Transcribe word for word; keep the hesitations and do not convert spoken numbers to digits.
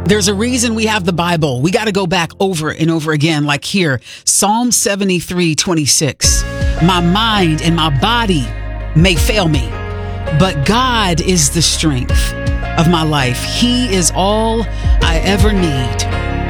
There's a reason we have the Bible. We got to go back over and over again, like here, Psalm seventy-three twenty-six. My mind and my body may fail me, but God is the strength of my life. He is all I ever need.